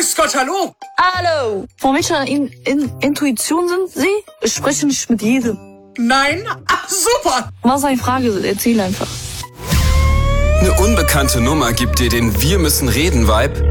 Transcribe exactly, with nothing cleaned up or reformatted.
Grüß Gott, hallo. Hallo. Von welcher in in Intuition sind Sie? Ich spreche nicht mit jedem. Nein? Ach, super. Was eine Frage? Erzähl einfach. Eine unbekannte Nummer gibt dir den Wir müssen reden Vibe.